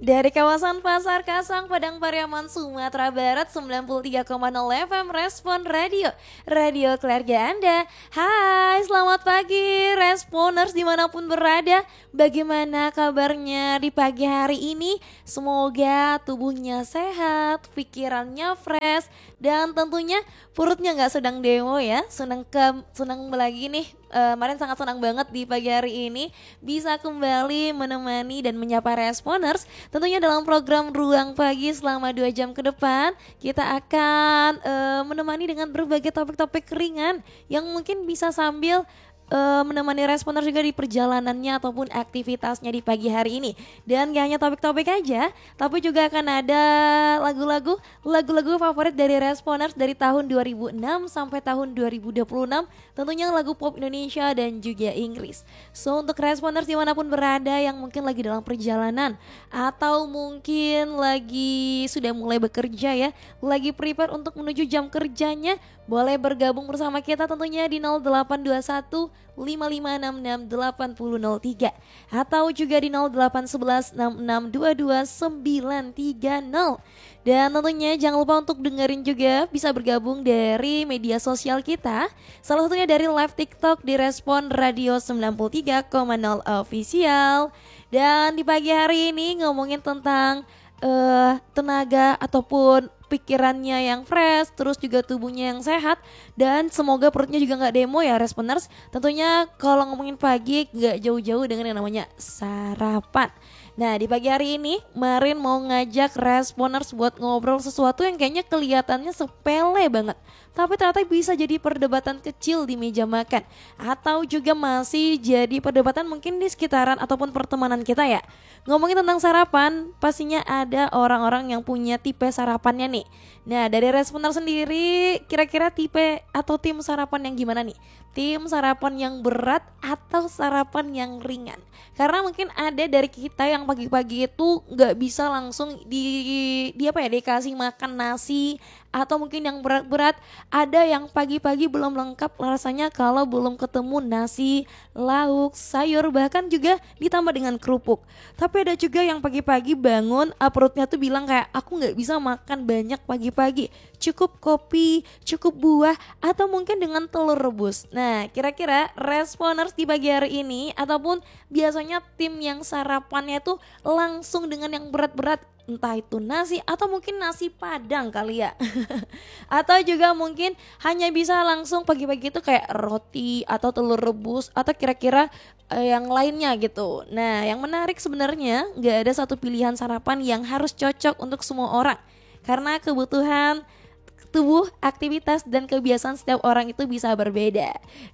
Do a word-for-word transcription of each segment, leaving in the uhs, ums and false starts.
Dari kawasan Pasar Kasang, Padang Pariaman, Sumatera Barat, sembilan puluh tiga koma nol F M Respon Radio, radio keluarga Anda. Hai, selamat pagi Responers dimanapun berada. Bagaimana kabarnya di pagi hari ini? Semoga tubuhnya sehat, pikirannya fresh, dan tentunya perutnya gak sedang demo ya. Senang ke, senang lagi nih, uh, kemarin sangat senang banget di pagi hari ini bisa kembali menemani dan menyapa Responers. Tentunya dalam program Ruang Pagi selama dua jam ke depan kita akan uh, menemani dengan berbagai topik-topik ringan yang mungkin bisa sambil Uh, menemani Responer juga di perjalanannya ataupun aktivitasnya di pagi hari ini. Dan gak hanya topik-topik aja, tapi juga akan ada lagu-lagu Lagu-lagu favorit dari Responers dari tahun dua ribu enam sampai tahun dua ribu dua puluh enam. Tentunya lagu pop Indonesia dan juga Inggris. So untuk Responers dimanapun berada yang mungkin lagi dalam perjalanan atau mungkin lagi sudah mulai bekerja ya, lagi prepare untuk menuju jam kerjanya, boleh bergabung bersama kita tentunya di nol delapan dua satu lima lima enam enam delapan nol nol tiga atau juga di nol delapan satu satu enam enam dua dua sembilan tiga nol. Dan tentunya jangan lupa untuk dengerin juga, bisa bergabung dari media sosial kita, salah satunya dari live TikTok di Respon Radio sembilan puluh tiga koma nol Official. Dan di pagi hari ini ngomongin tentang uh, tenaga ataupun pikirannya yang fresh, terus juga tubuhnya yang sehat, dan semoga perutnya juga gak demo ya Responers. Tentunya kalau ngomongin pagi gak jauh-jauh dengan yang namanya sarapan. Nah di pagi hari ini Marin mau ngajak Responers buat ngobrol sesuatu yang kayaknya kelihatannya sepele banget, tapi ternyata bisa jadi perdebatan kecil di meja makan, atau juga masih jadi perdebatan mungkin di sekitaran ataupun pertemanan kita ya. Ngomongin tentang sarapan, pastinya ada orang-orang yang punya tipe sarapannya nih. Nah dari Responer sendiri, kira-kira tipe atau tim sarapan yang gimana nih? Tim sarapan yang berat atau sarapan yang ringan? Karena mungkin ada dari kita yang pagi-pagi itu gak bisa langsung di, di apa ya, dikasih makan nasi, atau mungkin yang berat-berat. Ada yang pagi-pagi belum lengkap rasanya kalau belum ketemu nasi, lauk, sayur, bahkan juga ditambah dengan kerupuk. Tapi ada juga yang pagi-pagi bangun, uh, perutnya tuh bilang kayak aku gak bisa makan banyak pagi-pagi, cukup kopi, cukup buah, atau mungkin dengan telur rebus. Nah kira-kira Responers di pagi hari ini ataupun biasanya tim yang sarapannya tuh langsung dengan yang berat-berat, entah itu nasi atau mungkin nasi padang kali ya. Atau juga mungkin hanya bisa langsung pagi-pagi itu kayak roti atau telur rebus atau kira-kira uh, yang lainnya gitu. Nah yang menarik sebenarnya gak ada satu pilihan sarapan yang harus cocok untuk semua orang, karena kebutuhan tubuh, aktivitas, dan kebiasaan setiap orang itu bisa berbeda.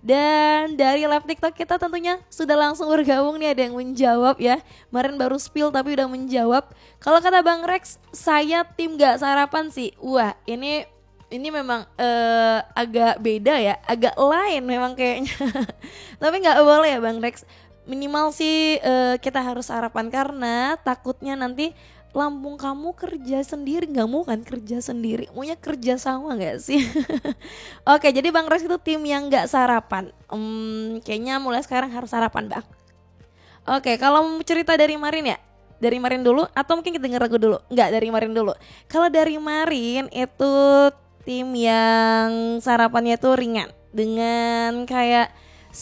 Dan dari live TikTok kita tentunya sudah langsung bergabung nih, ada yang menjawab ya. Kemarin baru spill tapi udah menjawab. Kalau kata Bang Rex, saya tim gak sarapan sih. Wah ini ini memang uh, agak beda ya, agak lain memang kayaknya. Tapi gak boleh ya Bang Rex. Minimal sih uh, kita harus sarapan karena takutnya nanti lambung kamu kerja sendiri, gak mau kan kerja sendiri, maunya kerja sama gak sih? Oke, jadi Bang Rex itu tim yang gak sarapan. hmm, Kayaknya mulai sekarang harus sarapan Bang. Oke, kalau mau cerita dari Marin ya, dari Marin dulu atau mungkin kita denger lagu dulu? Enggak, dari Marin dulu. Kalau dari Marin itu tim yang sarapannya tuh ringan, dengan kayak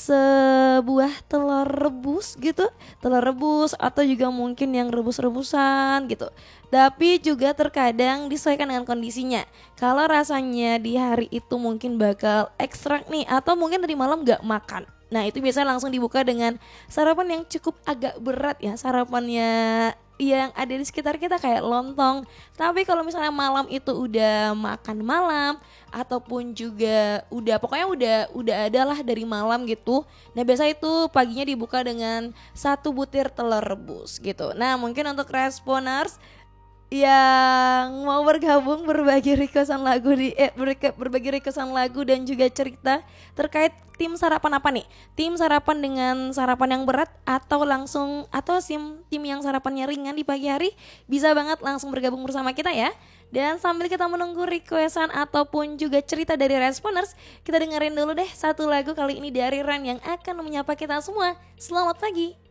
sebuah telur rebus gitu, telur rebus atau juga mungkin yang rebus-rebusan gitu. Tapi juga terkadang disesuaikan dengan kondisinya. Kalau rasanya di hari itu mungkin bakal ekstrak nih, atau mungkin tadi malam gak makan, nah itu biasanya langsung dibuka dengan sarapan yang cukup agak berat ya, sarapannya yang ada di sekitar kita kayak lontong. Tapi kalau misalnya malam itu udah makan malam ataupun juga udah pokoknya udah udah adalah dari malam gitu, nah biasa itu paginya dibuka dengan satu butir telur rebus gitu. Nah mungkin untuk Responers yang mau bergabung berbagi requestan lagu di eh, berbagi requestan lagu dan juga cerita terkait tim sarapan apa nih? Tim sarapan dengan sarapan yang berat atau langsung atau sim tim yang sarapannya ringan di pagi hari, bisa banget langsung bergabung bersama kita ya. Dan sambil kita menunggu requestan ataupun juga cerita dari Responers, kita dengerin dulu deh satu lagu kali ini dari Ran yang akan menyapa kita semua. Selamat pagi.